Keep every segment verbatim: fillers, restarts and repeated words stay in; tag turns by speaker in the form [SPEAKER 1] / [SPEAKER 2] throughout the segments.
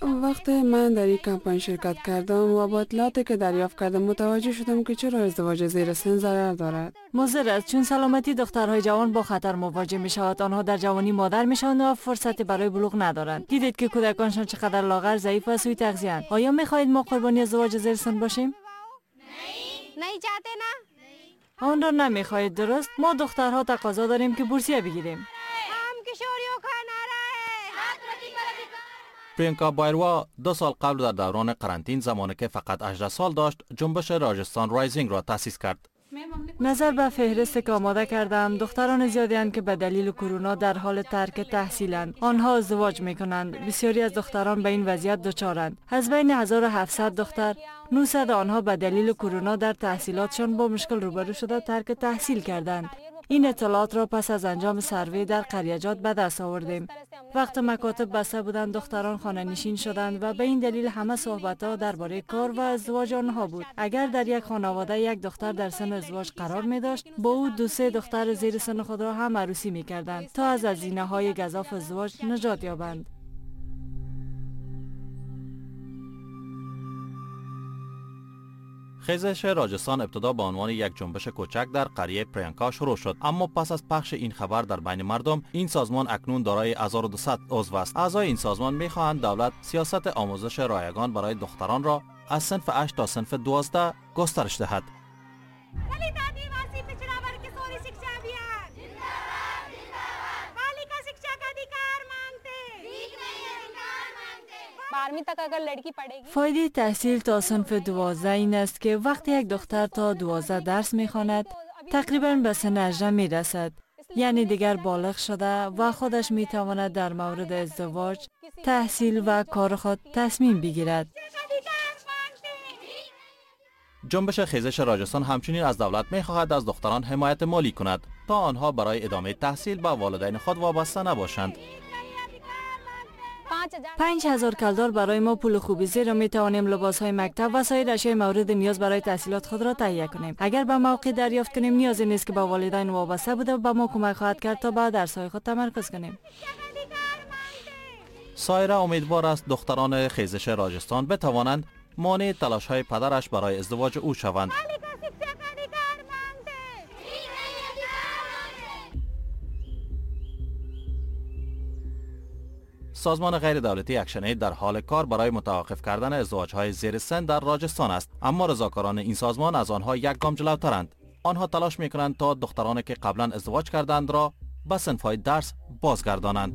[SPEAKER 1] وقتی من در این کمپین شرکت کردم و با اطلاعاتی که دریافت کردم متوجه شدم که چرا ازدواج زیر سن ضرر دارد.
[SPEAKER 2] مضر است چون سلامتی دخترهای جوان با خطر مواجه می شود. آنها در جوانی مادر می شوند و فرصتی برای بلوغ ندارند. دیدید که کودکانشان چقدر لاغر، ضعیف و سوی تغذیه اند. آیا می خواهید ما قربانی ازدواج زیر سن باشیم؟
[SPEAKER 3] نہیں چاہتے نا.
[SPEAKER 2] آن را نمی خواهید، درست؟ ما دخترها تقاضا داریم که بورسیه بگیریم.
[SPEAKER 3] ہم کشوریوں کا نعرہ ہے.
[SPEAKER 4] پرینکا بایروا دو سال قبل در دوران قرنطین زمانی که فقط هجده سال داشت جنبش راجستان رایزینگ را تأسیس کرد.
[SPEAKER 2] نظر به فهرستی که آماده کردم، دختران زیادی هستند که به دلیل کرونا در حال ترک تحصیلند. آنها ازدواج می کنند. بسیاری از دختران به این وضعیت دچارند. از بین هزار و هفتصد دختر، نهصد آنها به دلیل کرونا در تحصیلاتشان با مشکل روبرو شده ترک تحصیل کردند. این اطلاعات را پس از انجام سروی در قریجات به دست آوردیم. وقت مکاتب بسته بودند دختران خانه نشین شدند و به این دلیل همه صحبت‌ها درباره کار و ازدواج آنها بود. اگر در یک خانواده یک دختر در سن ازدواج قرار می داشت، با او دو سه دختر زیر سن خود را هم عروسی می کردند تا از هزینه‌های گزاف ازدواج نجات یابند.
[SPEAKER 4] خیزش راجستان ابتدا به عنوان یک جنبش کوچک در قریه پرینکا شروع شد، اما پس از پخش این خبر در بین مردم این سازمان اکنون دارای هزار و دویست عضو است. اعضای این سازمان می‌خواهند دولت سیاست آموزش رایگان برای دختران را از صنف هشت تا صنف دوازده گسترش دهد.
[SPEAKER 2] فایده تحصیل تا صنف دوازده این است که وقتی یک دختر تا دوازده درس می‌خواند تقریباً به سن هجده می‌رسد، یعنی دیگر بالغ شده و خودش می‌تواند در مورد ازدواج، تحصیل و کار خود تصمیم بگیرد.
[SPEAKER 4] جنبش خیزش راجستان همچنین از دولت می‌خواهد از دختران حمایت مالی کند تا آنها برای ادامه تحصیل به والدین خود وابسته نباشند.
[SPEAKER 2] پنج هزار کلدار برای ما پول خوبی، زیرا می توانیم لباس های مکتب و سایر اشیاء مورد نیاز برای تحصیلات خود را تهیه کنیم. اگر به موقع دریافت کنیم نیازی نیست که به والدین وابسته بوده و به ما کمک خواهد کرد تا به درس های خود تمرکز کنیم.
[SPEAKER 4] سایره امیدوار است دختران خیزش راجستان بتوانند مانع تلاش های پدرش برای ازدواج او شوند. سازمان غیر دولتی اکشن اید در حال کار برای متوقف کردن ازدواج‌های زیر سن در راجستان است، اما رضاکاران این سازمان از آنها یک گام جلوترند. آنها تلاش می‌کنند تا دخترانی که قبلا ازدواج کردند را به صنف‌های درس بازگردانند.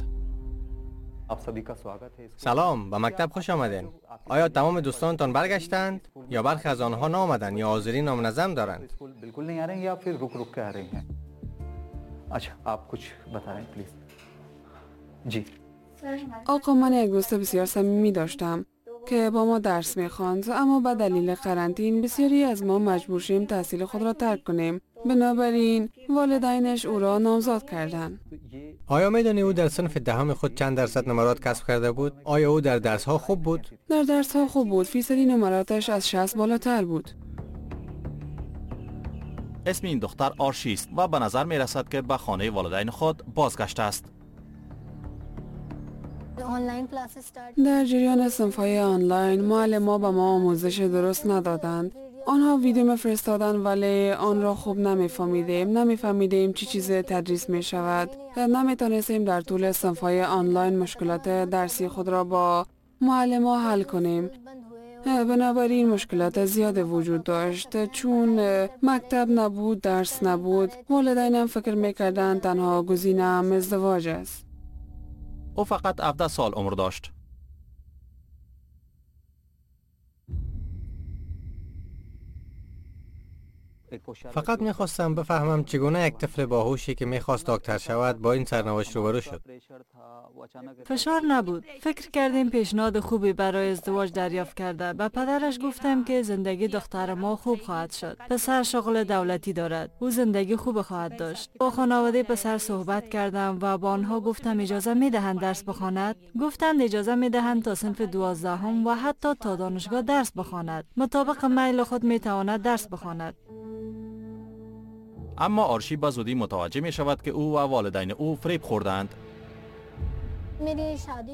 [SPEAKER 5] سلام، به مکتب خوش آمدین. آیا تمام دوستانتان برگشتند یا برخی از آنها نآمدند یا حاضری نامنظم دارند؟
[SPEAKER 6] بالکل نہیں آ رہے ہیں یا پھر رک رک کے آ رہے ہیں؟ اچھا آپ کچھ بتائیں پلیز. جی
[SPEAKER 1] آقا، من یک دوست بسیار صمیمی داشتم که با ما درس می‌خواند، اما به دلیل قرنطین بسیاری از ما مجبور شدیم تحصیل خود را ترک کنیم. بنابراین والدینش او را نامزد کردند.
[SPEAKER 5] آیا می‌دانی او در صنف دهم خود چند درصد نمرات کسب کرده بود؟ آیا او در درس‌ها خوب بود؟
[SPEAKER 1] در درس‌ها خوب بود. فیصدی نمراتش از شصت بالاتر بود.
[SPEAKER 4] اسم این دختر آرشی است و به نظر می‌رسد که به خانه والدین خود بازگشته است.
[SPEAKER 1] در جریان صنف‌های آنلاین معلم‌ها به ما آموزش درست ندادند. آنها ویدیو می‌فرستادند ولی آن را خوب نمی‌فهمیدیم. نمی‌فهمیدیم چی چیز تدریس می‌شود. نمی‌توانستیم در طول صنف‌های آنلاین مشکلات درسی خود را با معلم‌ها حل کنیم. بنابراین مشکلات زیاد وجود داشت، چون مکتب نبود، درس نبود. والدینم فکر می‌کردند تنها گزینه‌ام ازدواج است.
[SPEAKER 4] او فقط هفده سال عمر داشت.
[SPEAKER 5] فقط میخواستم بفهمم چگونه یک طفل باهوشی که میخواست دکتر شود با این سرنوشت روبرو شد.
[SPEAKER 2] فشار نبود. فکر کردیم پیشنهاد خوبی برای ازدواج دریافت کرده. به پدرش گفتم که زندگی دختر ما خوب خواهد شد. پسر شغل دولتی دارد. او زندگی خوب خواهد داشت. با خانواده پسر صحبت کردم و با آنها گفتم اجازه میدهند درس بخواند. گفتند اجازه میدهند تا صنف دوازدهم و حتی تا دانشگاه درس بخواند. مطابق میل خود میتواند درس بخواند.
[SPEAKER 4] اما آرشی به زودی متوجه می شود که او و والدین او فریب خوردند.